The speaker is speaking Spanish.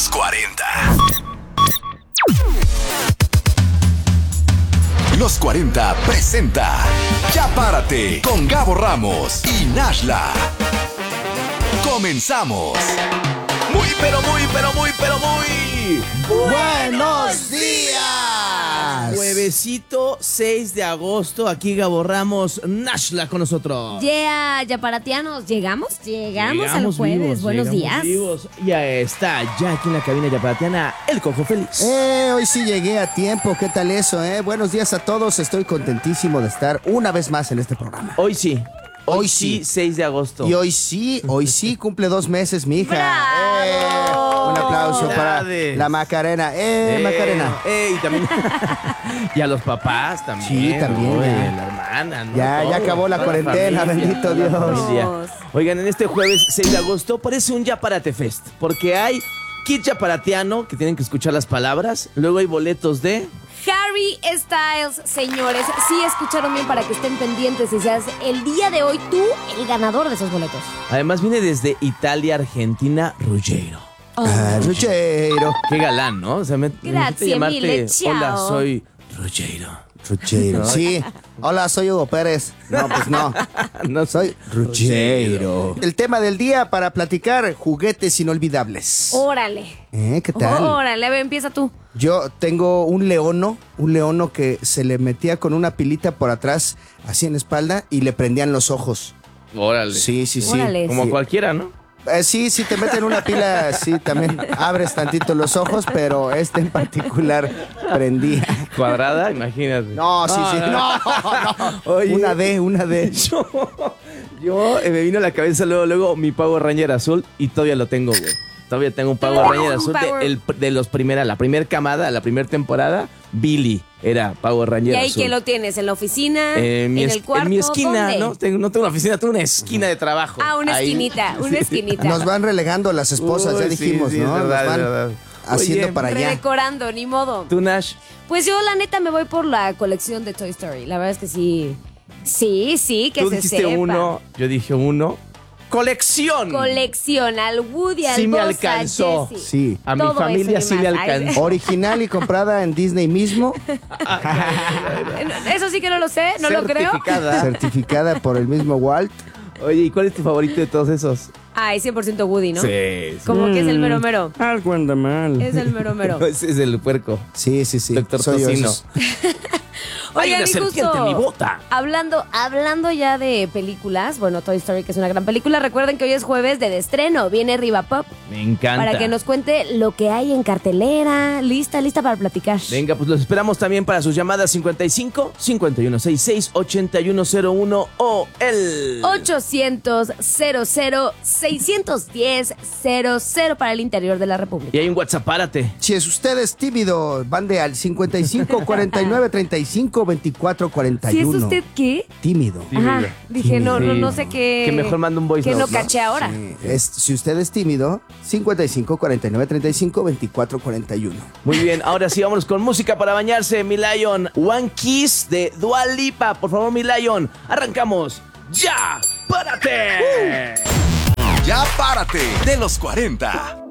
40. Los 40 presenta Ya Párate con Gabo Ramos y Nashla. Comenzamos. Muy ¡Buenos días! Juevesito 6 de agosto, aquí Gabo Ramos, Nashla con nosotros. Ya paratianos, ¿llegamos al jueves. Vivos, Buenos días. Vivos. Ya está, ya aquí en la cabina yaparatiana, el Cojo Félix. Hoy sí llegué a tiempo, ¿qué tal eso, Buenos días a todos, estoy contentísimo de estar una vez más en este programa. Hoy sí. Hoy sí. 6 de agosto. Y hoy sí cumple 2 meses mi hija. ¡Bravo! Un aplauso para Felicidades. la Macarena. Macarena. Y también. Y a los papás también. Sí, también, ¿no? ya. La hermana, ¿no? Ya Todo, acabó la toda cuarentena, familia, bendito toda la Dios. familia. Oigan, en este jueves 6 de agosto parece un Ya Párate Fest, porque hay kit yaparatiano, que tienen que escuchar las palabras, luego hay boletos de... Harry Styles, señores. Sí, escucharon bien para que estén pendientes y seas el día de hoy tú el ganador de esos boletos. Además viene desde Italia, Argentina, Ruggiero. Ruggiero. Qué galán, ¿no? O sea, me Grazie llamarte, mille, ciao. hola, soy Ruggiero. Ruggiero. Sí. Hola, soy Hugo Pérez. No, pues no. No Soy Ruggiero. El tema del día para platicar, juguetes inolvidables. Órale. ¿Qué tal? Órale, a ver, empieza tú. Yo tengo un leono que se le metía con una pilita por atrás, así en la espalda, y le prendían los ojos. Órale. Sí. Órale. Como Sí. cualquiera, ¿no? Sí, si te meten una pila, sí, también abres tantito los ojos, pero este en particular prendía. Cuadrada, imagínate. No, sí. No. Oye. Una D. Yo me vino a la cabeza luego mi Power Ranger azul y todavía lo tengo, güey. Todavía tengo un Power Ranger azul de los la primera camada, la primera temporada. Billy era Power Ranger ¿Y ahí azul. qué lo tienes? ¿En la oficina? ¿En mi el cuarto? En mi esquina, ¿Dónde? ¿no? No tengo una oficina, tengo una esquina de trabajo. Ah, una Ahí. esquinita. Nos van relegando las esposas, ya Uy, sí, dijimos, sí, ¿no? es verdad, Nos van es verdad. haciendo Oye, para allá. Redecorando, ni modo. ¿Tú, Nash? Pues yo, la neta, me voy por la colección de Toy Story. La verdad es que sí. Sí, que Tú se dijiste sepa. uno, yo dije uno. ¡Colección! Colecciona al Woody, al Sí me Buzz, alcanzó. a Jessie. Sí. A mi Todo familia eso y sí le más. Ay, alcanzó. Original y comprada en Disney mismo, Eso sí que no lo sé, no lo creo. Certificada. certificada por el mismo Walt. Oye, ¿y cuál es tu favorito de todos esos? Ay, 100% Woody, ¿no? Sí. Como que es el mero mero. Algo anda mal. Es el mero mero. Ese es el puerco. Sí. Doctor Soy yo, Tocino. esos. Hay una y serpiente en mi bota. Hablando ya de películas, bueno, Toy Story, que es una gran película, recuerden que hoy es jueves de estreno, viene Riva Pop, Me encanta. para que nos cuente lo que hay en cartelera, lista para platicar. Venga, pues los esperamos también para sus llamadas 55 5166 8101 o el 800 00 610 00 para el interior de la República. Y hay un WhatsApp, párate. Si es usted es tímido, mande al 55 49 35 24 41. ¿Si es usted qué? Tímido. Ajá, dije, no sé qué. Que mejor mande un voice Que no note, ¿no? caché ahora. Si usted es tímido, 55 49 35 24 41. Muy bien, ahora sí, vámonos con música para bañarse, mi Lion. One Kiss de Dua Lipa. Por favor, mi Lion, arrancamos. ¡Ya! ¡Párate! Ya Párate de los 40.